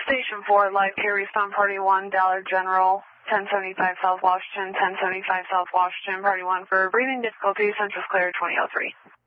Station 4, live carry respawn party 1, Dollar General, 1075 South Washington, 1075 South Washington, party 1 for breathing difficulty, census clear 2003.